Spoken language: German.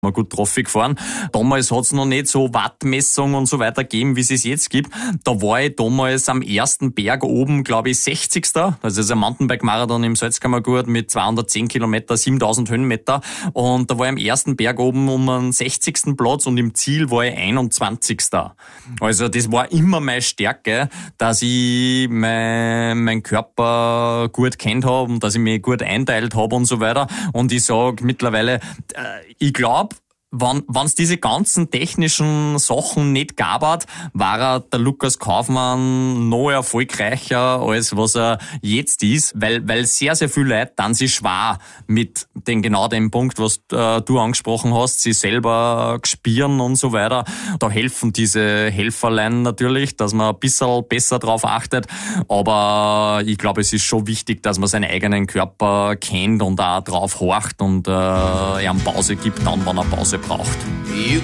mal gut Traffic gefahren. Damals hat's noch nicht so Wattmessung und so weiter gegeben, wie es jetzt gibt. Da war ich damals am ersten Berg oben, glaube ich, 60. Also das ist ein Mountainbike-Marathon im Salzkammergut mit 210 Kilometer, 7000 Höhenmeter. Und da war ich am ersten Berg oben um den 60. Platz und im Ziel war ich 21. Also das war immer meine Stärke, dass ich mein Körper gut kennt habe und dass ich mich gut einteilt habe und so weiter. Und ich sage mittlerweile, ich glaube, wenn's diese ganzen technischen Sachen nicht gab hat, war der Lukas Kaufmann noch erfolgreicher, als was er jetzt ist, weil sehr, sehr viele Leute dann sich schwer mit genau dem Punkt, was du angesprochen hast, sie selber spüren und so weiter. Da helfen diese Helferlein natürlich, dass man ein bisschen besser drauf achtet, aber ich glaube, es ist schon wichtig, dass man seinen eigenen Körper kennt und auch drauf horcht und ihm Pause gibt, dann, wenn er Pause braucht.